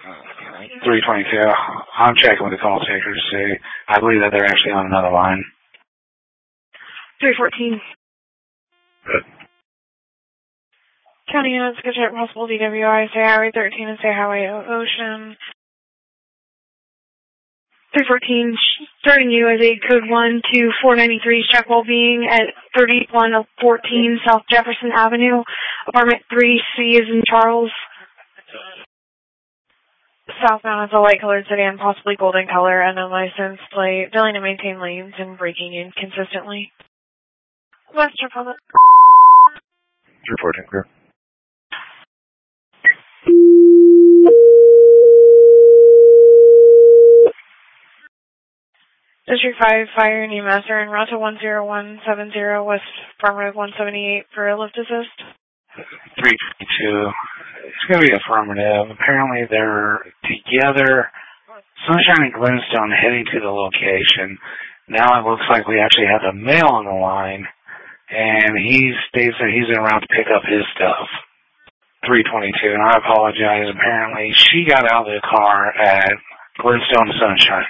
322. I'm checking with the call taker to see. I believe that they're actually on another line. 314. Good. County units, get check possible DWI, say Highway 13 and say Highway Ocean. 314, starting you as a code 1 to 493 check well-being at 3114 South Jefferson Avenue, apartment 3C is in Charles. Southbound is a light-colored sedan, possibly golden color, and unlicensed plate, failing to maintain lanes and braking inconsistently. Western Public. 314, clear. District 5 Fire and EMS are en route to 10170 West Farm Road 178 for a lift assist. 322. It's going to be affirmative. Apparently they're together. Sunshine and Glenstone heading to the location. Now it looks like we actually have a male on the line, and he states that he's en route to pick up his stuff. 322, and I apologize. Apparently she got out of the car at Glenstone Sunshine.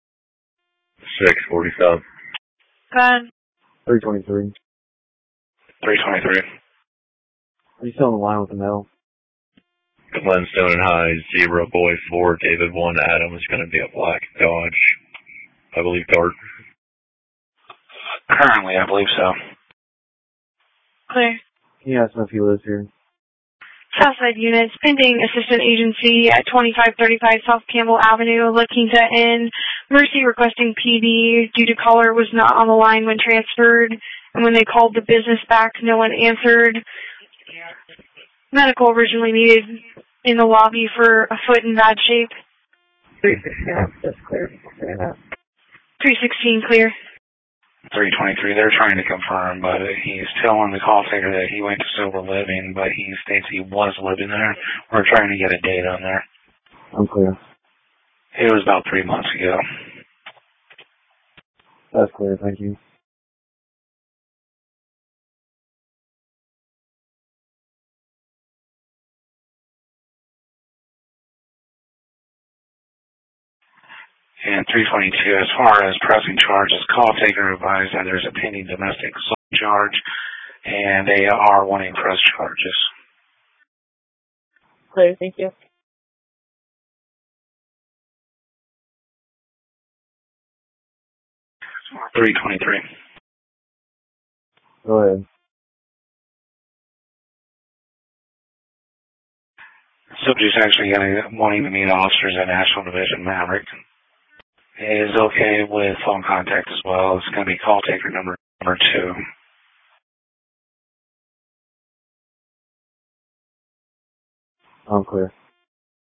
647. Go ahead. 323. 323. Are you still on the line with the male? Glenstone and High, 0 Boy 4, David 1, Adam is going to be a black Dodge, I believe, Dart. Currently, I believe so. Clear. Can you ask him if he lives here? Southside units, pending assistant agency at 2535 South Campbell Avenue, looking to end. Mercy requesting PD due to caller was not on the line when transferred, and when they called the business back, no one answered. Medical originally needed in the lobby for a foot in bad shape. 316, just clear. 316, clear. 323, they're trying to confirm, but he's telling the call taker that he went to Silver Living, but he states he was living there. We're trying to get a date on there. I'm clear. It was about 3 months ago. That's clear, thank you. And 322, as far as pressing charges, call taker advised that there's a pending domestic assault charge, and they are wanting press charges. Clear, thank you. 323. Go ahead. Subject's actually wanting to meet officers at National Division Maverick. It is okay with phone contact as well. It's going to be call taker number 2. I'm clear.